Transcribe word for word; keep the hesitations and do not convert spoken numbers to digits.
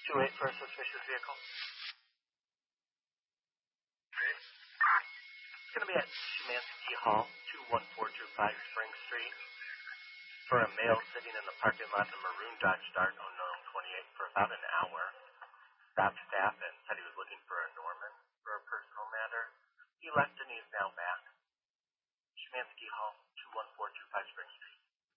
two eight for a suspicious vehicle. It's going to be at Shumansky Hall, two one four two five Spring Street, for a male sitting in the parking lot in a maroon Dodge